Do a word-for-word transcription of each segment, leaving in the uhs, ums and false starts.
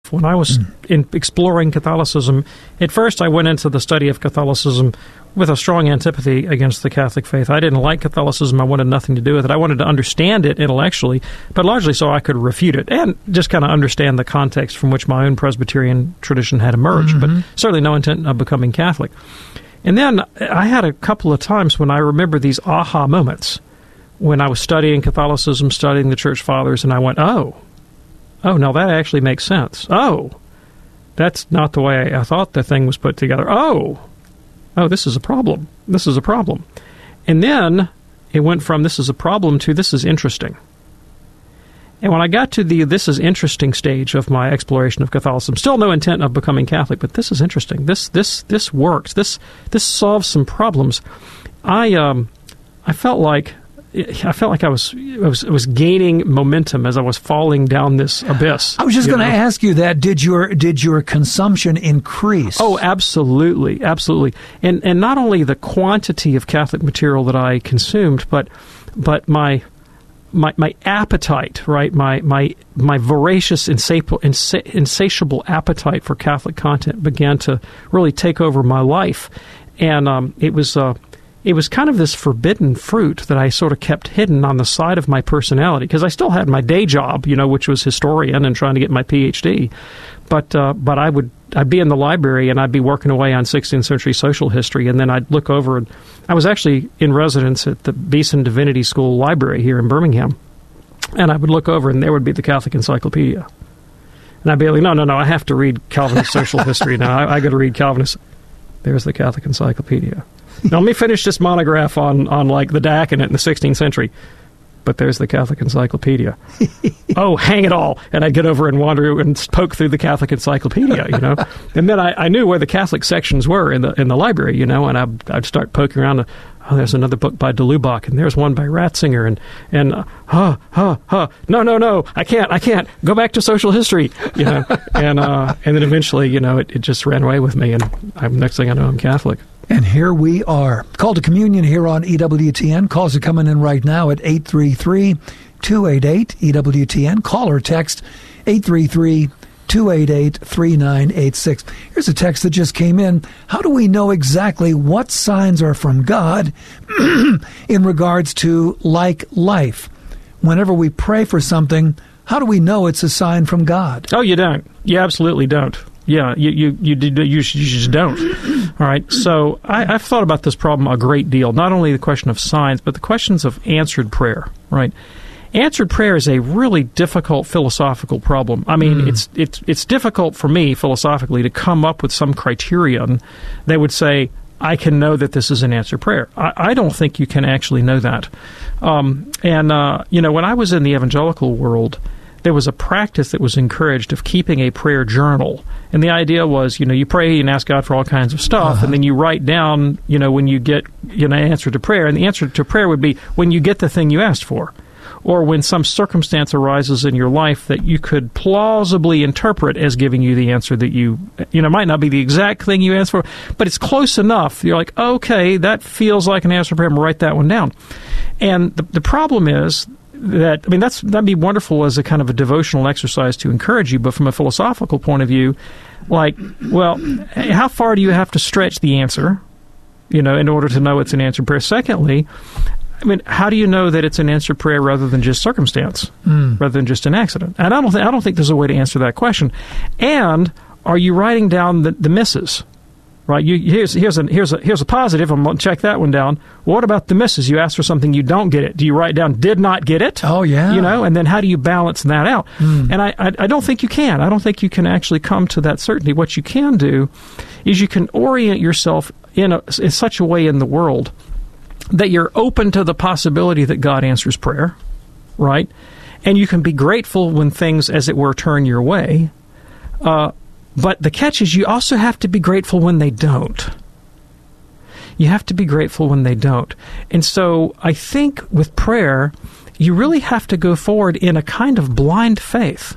myself. When I was mm. in exploring Catholicism, at first I went into the study of Catholicism with a strong antipathy against the Catholic faith. I didn't like Catholicism. I wanted nothing to do with it. I wanted to understand it intellectually, but largely so I could refute it and just kind of understand the context from which my own Presbyterian tradition had emerged, mm-hmm. but certainly no intent of becoming Catholic. And then I had a couple of times when I remember these aha moments when I was studying Catholicism, studying the Church Fathers, and I went, oh, oh, no, that actually makes sense. Oh, that's not the way I thought the thing was put together. Oh, oh, this is a problem. This is a problem. And then it went from this is a problem to this is interesting. And when I got to the this is interesting stage of my exploration of Catholicism, still no intent of becoming Catholic, but this is interesting. This this this works. This this solves some problems. I um I felt like I felt like I was, I was I was gaining momentum as I was falling down this abyss. I was just going to ask you that. Did your did your consumption increase? Oh, absolutely, absolutely. And and not only the quantity of Catholic material that I consumed, but but my my my appetite, right? My my my voracious, insatiable, insatiable appetite for Catholic content began to really take over my life, and um, it was. Uh, It was kind of this forbidden fruit that I sort of kept hidden on the side of my personality, because I still had my day job, you know, which was historian and trying to get my P H D. But uh, but I would I'd be in the library and I'd be working away on sixteenth century social history, and then I'd look over and I was actually in residence at the Beeson Divinity School Library here in Birmingham, and I would look over and there would be the Catholic Encyclopedia, and I'd be like, no, no, no, I have to read Calvinist social history now. I, I got to read Calvinist. There's the Catholic Encyclopedia. Now, let me finish this monograph on, on like the diaconate in the sixteenth century. But there's the Catholic Encyclopedia. Oh, hang it all. And I'd get over and wander and poke through the Catholic Encyclopedia, you know. And then I, I knew where the Catholic sections were in the in the library, you know, and I'd, I'd start poking around. Oh, there's another book by de Lubac, and there's one by Ratzinger, and, and uh, huh, huh, huh, no, no, no, I can't, I can't, go back to social history, you know. and uh, and then eventually, you know, it, it just ran away with me, and I'm, next thing I know, I'm Catholic. And here we are. Call to Communion here on E W T N. Calls are coming in right now at eight three three, two eight eight, E W T N. Call or text eight three three, two eight eight, three nine eight six. Here's a text that just came in. How do we know exactly what signs are from God in regards to like life? Whenever we pray for something, how do we know it's a sign from God? Oh, you don't. You absolutely don't. Yeah, you you you, you, you just don't. All right, so I, I've thought about this problem a great deal, not only the question of signs, but the questions of answered prayer, right? Answered prayer is a really difficult philosophical problem. I mean, mm. it's it's it's difficult for me philosophically to come up with some criterion that would say, I can know that this is an answered prayer. I, I don't think you can actually know that. Um, and, uh, you know, when I was in the evangelical world, there was a practice that was encouraged of keeping a prayer journal. And the idea was, you know, you pray and ask God for all kinds of stuff, uh-huh. and then you write down, you know, when you get, you know, an answer to prayer. And the answer to prayer would be when you get the thing you asked for, or when some circumstance arises in your life that you could plausibly interpret as giving you the answer that you, you know, might not be the exact thing you asked for, but it's close enough. You're like, okay, that feels like an answer to prayer. I'm going to write that one down. And the, the problem is, that, I mean, that's that'd be wonderful as a kind of a devotional exercise to encourage you, but from a philosophical point of view, like, well, how far do you have to stretch the answer, you know, in order to know it's an answered prayer? Secondly, I mean, how do you know that it's an answered prayer rather than just circumstance, mm. rather than just an accident? And I don't think I don't think there's a way to answer that question. And are you writing down the, the misses? Right, you, here's here's a here's a here's a positive. I'm going to check that one down. What about the misses? You ask for something, you don't get it. Do you write down did not get it? Oh yeah. You know, and then how do you balance that out? Mm. And I, I I don't think you can. I don't think you can actually come to that certainty. What you can do is you can orient yourself in a, in such a way in the world that you're open to the possibility that God answers prayer, right? And you can be grateful when things, as it were, turn your way. Uh, But the catch is you also have to be grateful when they don't. You have to be grateful when they don't. And so I think with prayer, you really have to go forward in a kind of blind faith.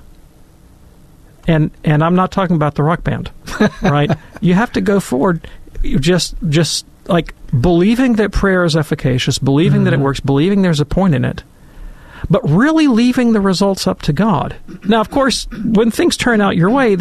And and I'm not talking about the rock band, right? You have to go forward just just like believing that prayer is efficacious, believing mm-hmm. that it works, believing there's a point in it, but really leaving the results up to God. Now, of course, when things turn out your way,